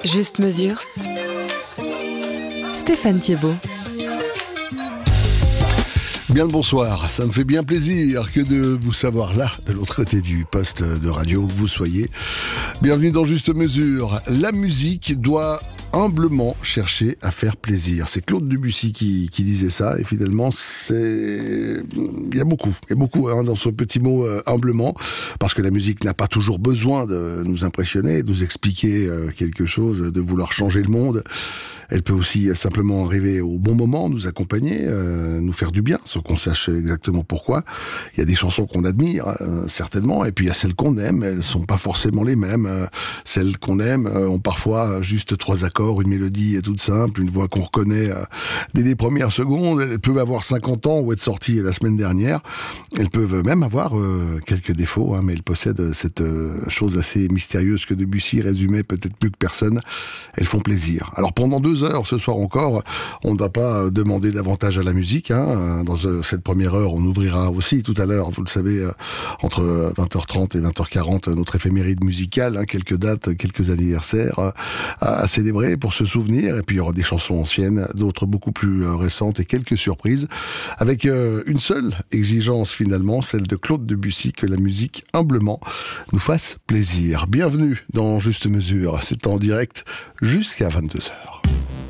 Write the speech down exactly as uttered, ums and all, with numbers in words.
Juste mesure. Stéphane Thiebaud. Bien le bonsoir, ça me fait bien plaisir que de vous savoir là, de l'autre côté du poste de radio, où vous soyez. Bienvenue dans Juste Mesure. La musique doit humblement chercher à faire plaisir. C'est Claude Debussy qui, qui disait ça, et finalement, c'est... il y a beaucoup, il y a beaucoup hein, dans ce petit mot euh, humblement, parce que la musique n'a pas toujours besoin de nous impressionner, de nous expliquer euh, quelque chose, de vouloir changer le monde. Elle peut aussi simplement arriver au bon moment, nous accompagner, euh, nous faire du bien, sans qu'on sache exactement pourquoi. Il y a des chansons qu'on admire, euh, certainement, et puis il y a celles qu'on aime, elles sont pas forcément les mêmes. Euh, celles qu'on aime euh, ont parfois juste trois accords, une mélodie toute simple, une voix qu'on reconnaît euh, dès les premières secondes. Elles peuvent avoir cinquante ans ou être sorties la semaine dernière. Elles peuvent même avoir euh, quelques défauts, hein, mais elles possèdent cette euh, chose assez mystérieuse que Debussy résumait peut-être plus que personne. Elles font plaisir. Alors pendant deux heures, ce soir encore, on ne va pas demander davantage à la musique. Hein. Dans cette première heure, on ouvrira aussi tout à l'heure, vous le savez, entre vingt heures trente et vingt heures quarante, notre éphéméride musicale, hein, quelques dates, quelques anniversaires à célébrer pour se souvenir. Et puis il y aura des chansons anciennes, d'autres beaucoup plus récentes et quelques surprises, avec une seule exigence finalement, celle de Claude Debussy, que la musique humblement nous fasse plaisir. Bienvenue dans Juste Mesure, c'est en direct jusqu'à vingt-deux heures.